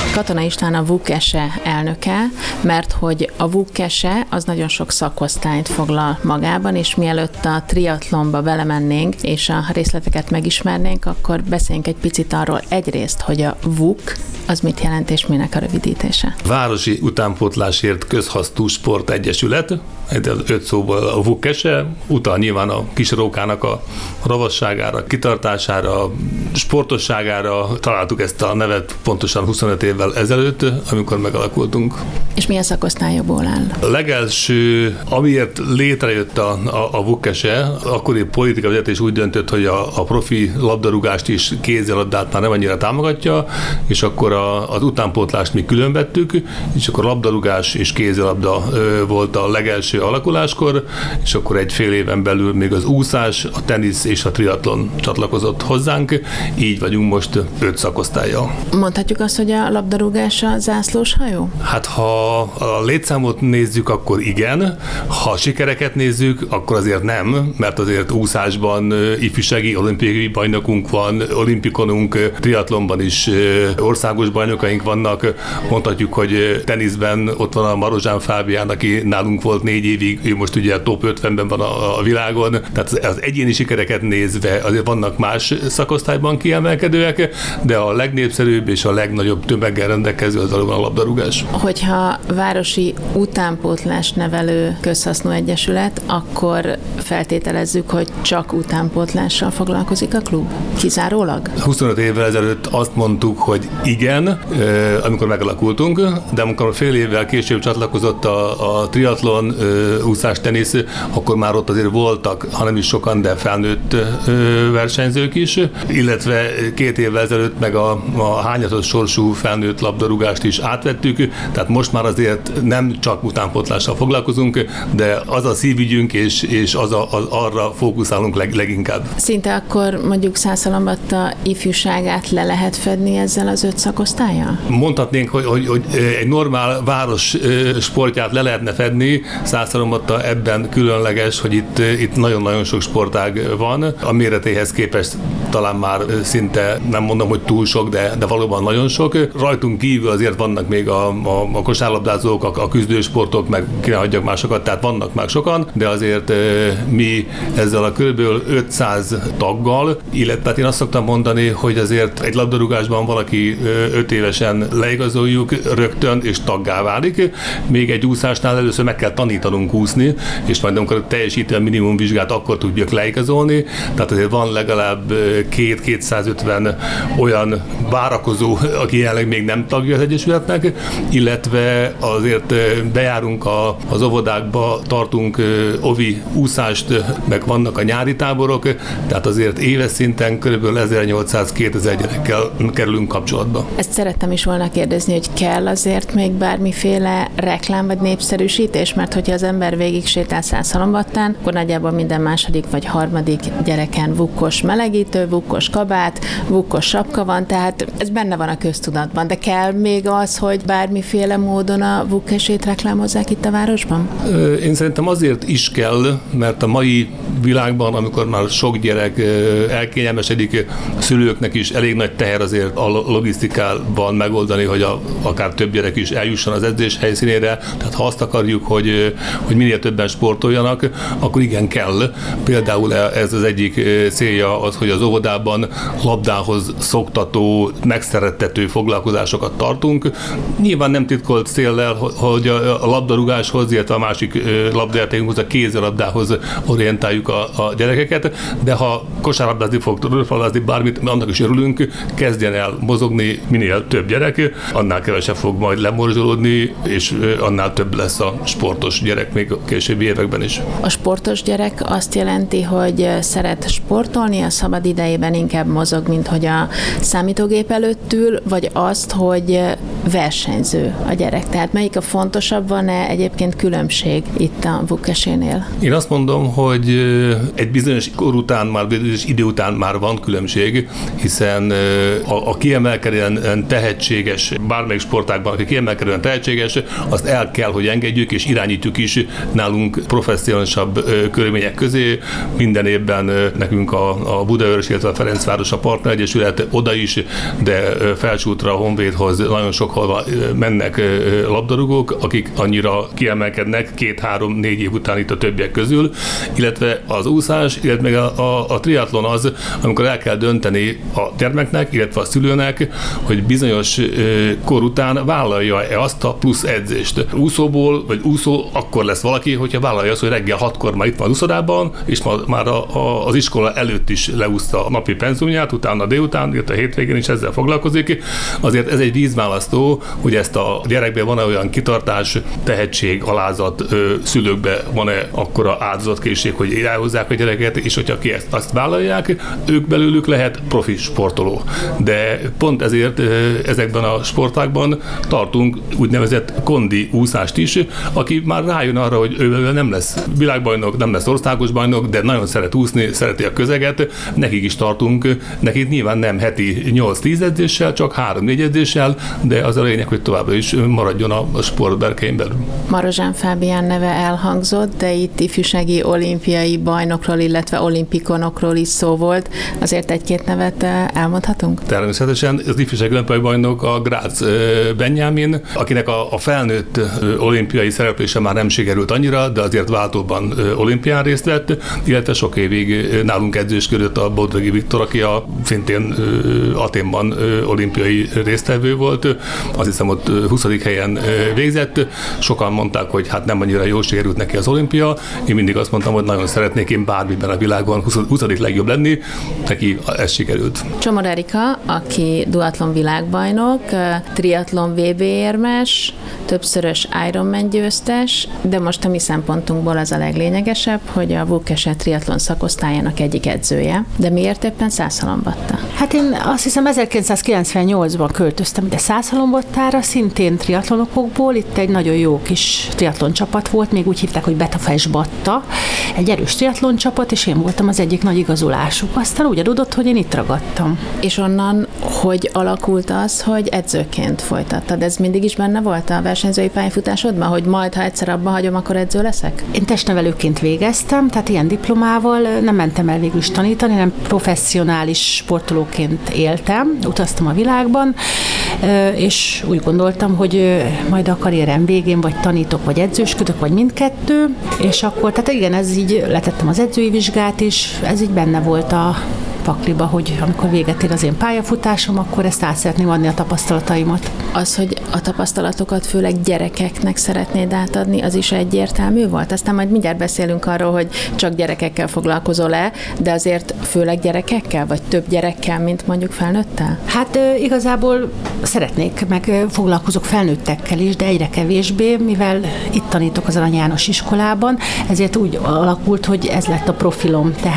Katona István a VUK-ESE elnöke, mert hogy a VUK-ESE az nagyon sok szakosztályt foglal magában, és mielőtt a triatlonba belemennénk, és a részleteket megismernénk, akkor beszéljünk egy picit arról egyrészt, hogy a VUK az mit jelent, és minek a rövidítése. Városi Utánpótlásért Közhasznú Sport Egyesület, 5 szóból a VUK-ESE, utal nyilván a kisrókának a ravasságára, kitartására, sportosságára. Találtuk ezt a nevet pontosan 25 évvel ezelőtt, amikor megalakultunk. És milyen szakosztályokból áll? A legelső, amiért létrejött a VUK-ESE, akkori politikai vezetés úgy döntött, hogy a profi labdarúgást is, kézilabdát már nem annyira támogatja, és akkor az utánpótlást mi különvettük, és akkor labdarúgás és kézilabda volt a legelső alakuláskor, és akkor egy fél éven belül még az úszás, a tenisz és a triatlon csatlakozott hozzánk, így vagyunk most 5 szakosztállyal. Mondhatjuk azt, hogy a labdarúgás a zászlós hajó? Hát ha a létszámot nézzük, akkor igen, ha a sikereket nézzük, akkor azért nem, mert azért úszásban ifjúsági olimpiai bajnokunk van, olimpikonunk, triatlonban is országos bajnokaink vannak, mondhatjuk, hogy teniszben ott van a Marozsán Fábián, aki nálunk volt 4 évig, ő most ugye a top 50-ben van a világon, tehát az egyéni sikereket nézve azért vannak más szakosztályban kiemelkedőek, de a legnépszerűbb és a legnagyobb tömeggel rendelkező az valóban a labdarúgás. Hogyha városi utánpótlás nevelő közhasznú egyesület, akkor feltételezzük, hogy csak utánpótlással foglalkozik a klub? Kizárólag? 25 évvel ezelőtt azt mondtuk, hogy igen, amikor megalakultunk, de amikor fél évvel később csatlakozott a triatlon, úszás, tenisz, akkor már ott azért voltak, hanem is sokan, de felnőtt versenyzők is, illetve 2 évvel ezelőtt meg a hányatos sorsú felnőtt labdarúgást is átvettük, tehát most már azért nem csak utánpótlással foglalkozunk, de az a szívügyünk, és arra fókuszálunk leginkább. Szinte akkor mondjuk Szászhalombatta ifjúságát le lehet fedni ezzel az 5 szakosztállyal? Mondhatnénk, hogy egy normál város sportját le lehetne fedni, Szászhalombatta ebben különleges, hogy itt nagyon-nagyon sok sportág van. A méretéhez képest talán már szinte nem mondom, hogy túl sok, de valóban nagyon sok. Rajtunk kívül azért vannak még a kosárlabdázók, a küzdősportok, meg ki ne hagyjak másokat, tehát vannak már sokan, de azért mi ezzel a kb. 500 taggal, illetve én azt szoktam mondani, hogy azért egy labdarúgásban valaki 5 évesen leigazoljuk rögtön, és taggá válik. Még egy úszásnál először meg kell tanítanunk úszni, és majd amikor teljesíti a minimum vizsgát, akkor tudjuk leigazolni. Tehát azért van legalább 250 olyan várakozó, aki jelenleg még nem tagja az egyesületnek, illetve azért bejárunk az óvodákba, tartunk ovi úszást, meg vannak a nyári táborok, tehát azért éves szinten kb. 1800-2000 gyerekkel kerülünk kapcsolatba. Ezt szerettem is volna kérdezni, hogy kell azért még bármiféle reklám vagy népszerűsítés, mert hogyha az ember végig sétál Szászhalombattán, akkor nagyjából minden második vagy harmadik gyereken VUK-os melegítő, VUK-os kabát, VUK-os sapka van, tehát ez benne van a köztudatban, de kell még az, hogy bármiféle módon a VUK-esét reklámozzák itt a városban? Én szerintem azért is kell, mert a mai világban, amikor már sok gyerek elkényelmesedik, a szülőknek is elég nagy teher azért a logisztikában megoldani, hogy akár több gyerek is eljusson az edzés helyszínére, tehát ha azt akarjuk, hogy minél többen sportoljanak, akkor igen kell. Például ez az egyik célja az, hogy az óvodában labdához szoktató, megszerettető foglalkozásokat tartunk. Nyilván nem titkolt céllal, hogy a labdarúgáshoz, illetve a másik labdajátékunkhoz, a kézilabdához orientáljuk a gyerekeket, de ha kosárlabdázni fog, röplabdázni, bármit, annak is örülünk, kezdjen el mozogni minél több gyerek, annál kevesebb fog majd lemorzsolódni, és annál több lesz a sportos gyerek még a későbbi években is. A sportos gyerek azt jelenti, hogy szeret sportolni, a szabad idejében inkább mozog, mint hogy a számítógép előtt ül, vagy azt, hogy versenyző a gyerek. Tehát melyik a fontosabb, van-e egyébként különbség itt a VUK-esénél? Én azt mondom, hogy egy bizonyos kor után, már bizonyos idő után már van különbség, hiszen a kiemelkedően tehetséges, bármelyik sportágban, aki kiemelkedően tehetséges, azt el kell, hogy engedjük, és irányítjuk is nálunk professzionálisabb körülmények közé. Minden évben nekünk a Budaörs, illetve a Ferencváros a Partneregyesület oda is, de Felcsútra, a Honvédhoz nagyon sokhol mennek labdarúgók, akik annyira kiemelkednek 2-3-4 év után itt a többiek közül, illetve az úszás, illetve a triatlon az, amikor el kell dönteni a gyermeknek, illetve a szülőnek, hogy bizonyos kor után vállalja-e azt a plusz edzést. Úszóból, vagy úszó akkor lesz valaki, hogyha vállalja azt, hogy reggel 6-kor már itt van az úszodában, és már az iskola előtt is leúszta a napi penzumját, utána délután, illetve a hétvégén is ezzel foglalkozik. Azért ez egy vízválasztó, hogy ezt a gyerekben van-e olyan kitartás, tehetség, alázat, szülőkben van-e akkora áldozatkészség, hogy elhozzák a gyereket, és hogyha ki azt vállalják, ők belőlük lehet profi sportoló. De pont ezért ezekben a sportákban tartunk úgynevezett kondi úszást is, aki már rájön arra, hogy ő nem lesz világbajnok, nem lesz országos bajnok, de nagyon szeret úszni, szereti a közeget, nekik is tartunk, nekik nyilván nem heti 8-10 edzéssel, csak 3-4 edzéssel, de az a lényeg, hogy továbbra is maradjon a sport berkein belül. Marozsán Fábián neve elhangzott, de itt ifjúsági olimpiai bajnokról, illetve olimpikonokról is szó volt. Azért egy-két nevet elmondhatunk? Természetesen az ifjúsági olimpiai bajnok a Grác Benjamin, akinek a felnőtt olimpiai szereplése már nem sikerült annyira, de azért váltóban olimpián részt vett, illetve sok évig nálunk edzősködött a Bodrogi Viktor, aki szintén Athénban olimpiai résztvevő volt. Azt hiszem, ott 20. helyen végzett. Sokan mondták, hogy hát nem annyira jól sikerült neki az olimpia. Én mindig azt mondtam, hogy nagyon szeretnék én bármiben a világon 20. legjobb lenni. Neki ez sikerült. Csomor Erika, aki duatlon világbajnok, triatlon VB érmes, többszörös Ironman győztes, de most a mi szempontunkból az a leglényegesebb, hogy a Vukkese triatlon szakosztályának egyik edzője. De miért éppen Szászhalombatta? Hát én azt hiszem 1998-ban költöztem ide Szászhalombattára, szintén triatlonokokból. Itt egy nagyon jó kis triatlon csapat volt, még úgy hívták, hogy Betafes Batta. Egy erős triatlon csapat, és én voltam az egyik nagy igazolásuk. Aztán úgy adódott, hogy én itt ragadtam. És onnan hogy alakult az, hogy edzőként folytattad? Ez mindig is benne volt a versenyzői pályafutásodban, hogy majd, ha egyszer abba hagyom, akkor edző leszek? Én testnevelőként végeztem, tehát ilyen diplomával nem mentem el végül is tanítani, hanem professzionális sportolóként éltem, utaztam a világban, és úgy gondoltam, hogy majd a karrierem végén vagy tanítok, vagy edzősködök, vagy mindkettő, és akkor, tehát igen, ez így letettem az edzői vizsgát is, ez így benne volt a pakliba, hogy amikor véget ér az én pályafutásom, akkor ezt át szeretném adni a tapasztalataimat. Az, hogy a tapasztalatokat főleg gyerekeknek szeretnéd átadni, az is egyértelmű volt? Aztán majd mindjárt beszélünk arról, hogy csak gyerekekkel foglalkozol-e, de azért főleg gyerekekkel, vagy több gyerekkel, mint mondjuk felnőttel? Hát igazából szeretnék, meg foglalkozok felnőttekkel is, de egyre kevésbé, mivel itt tanítok az Arany János iskolában, ezért úgy alakult, hogy ez lett a profilom. Tehát